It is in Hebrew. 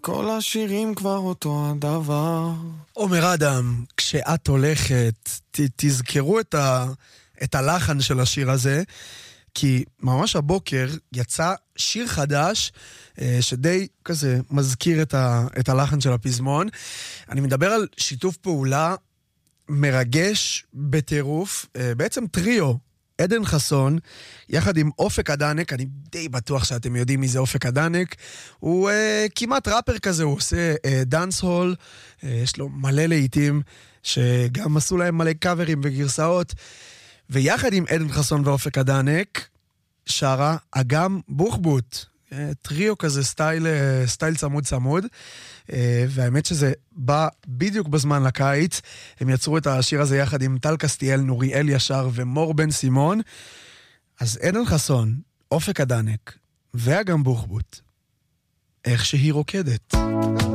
כל השירים כבר אותו הדבר. עומר אדם, כשאת הולכת, תזכרו את הלחן של השיר הזה, כי ממש הבוקר יצא שיר חדש, שדי כזה מזכיר את הלחן של הפזמון. אני מדבר על שיתוף פעולה מרגש בטירוף, בעצם טריו, עדן חסון, יחד עם אופק אדנק. אני די בטוח שאתם יודעים מי זה אופק אדנק. הוא כמעט ראפר כזה, הוא עושה דאנס הול, יש לו מלא לעיתים, שגם עשו להם מלא קאברים וגרסאות, ויחד עם עדן חסון ואופק אדנק, שרה אגם בוחבוט, טריו כזה סטייל צמוד צמוד, והאמת שזה בא בדיוק בזמן לקיץ. הם יצרו את השיר הזה יחד עם טל קסטיאל, נוריאל ישר ומור בן סימון. אז עדן חסון, אופק אדנק ואגם בוחבוט, איך שהיא רוקדת.